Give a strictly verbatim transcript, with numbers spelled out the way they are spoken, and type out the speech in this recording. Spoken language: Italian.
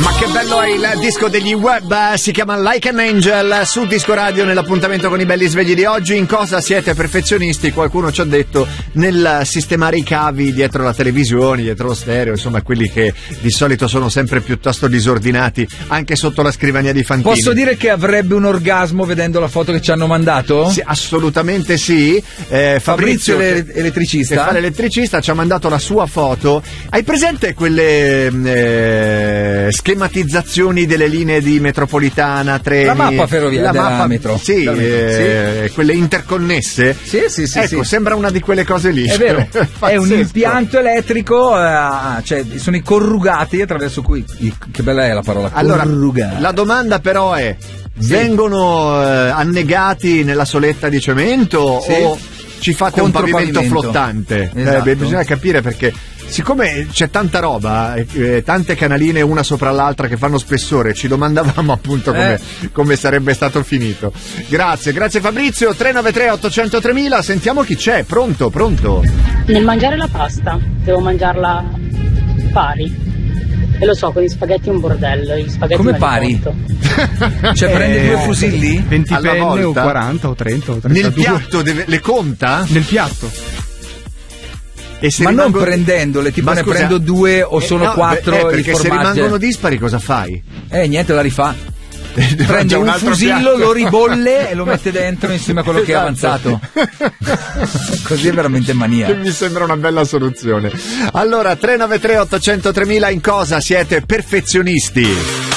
Ma che bello è il disco degli Web, si chiama Like an Angel su Disco Radio nell'appuntamento con i belli svegli di oggi. In cosa siete perfezionisti? Qualcuno ci ha detto nel sistemare i cavi dietro la televisione, dietro lo stereo, insomma quelli che di solito sono sempre piuttosto disordinati anche sotto la scrivania di Fantini. Posso dire che avrebbe un orgasmo vedendo la foto che ci hanno mandato? Sì, assolutamente sì. eh, Fabrizio, Fabrizio l'elettricista che fa l'elettricista ci ha mandato la sua foto. Hai presente quelle eh, schematizzazioni delle linee di metropolitana, treni, la mappa ferroviaria, la della mappa, metro, sì, metro, eh, sì, quelle interconnesse? Sì, sì, sì. Ecco, sì. sembra una di quelle cose lì. È vero, è un impianto elettrico, eh, cioè sono i corrugati attraverso cui, che bella è la parola, allora, corrugati. La domanda però è, sì. vengono eh, annegati nella soletta di cemento sì. o ci fate un pavimento, pavimento flottante? Esatto. Eh, bisogna capire, perché siccome c'è tanta roba, eh, tante canaline una sopra l'altra che fanno spessore, ci domandavamo appunto come, eh. come sarebbe stato finito. Grazie, grazie Fabrizio. Tre nove tre otto zero zero tremila, sentiamo chi c'è. Pronto, pronto? Nel mangiare la pasta devo mangiarla pari. E lo so, con gli spaghetti è un bordello. Gli spaghetti come pari? Cioè eh, prende due fusilli? venti penne o quaranta o trenta o trentadue. Nel piatto deve, le conta? Nel piatto. E se ma rimango... non prendendole, tipo ma ne scusa, prendo due o eh, sono no, quattro eh, perché il se rimangono dispari cosa fai? Eh niente, la rifà. Prende un, un fusillo, piatto. Lo ribolle e lo mette dentro insieme a quello esatto. che è avanzato. Così è veramente mania. Che mi sembra una bella soluzione. Allora, tre nove tre otto zero zero tremila, in cosa siete perfezionisti?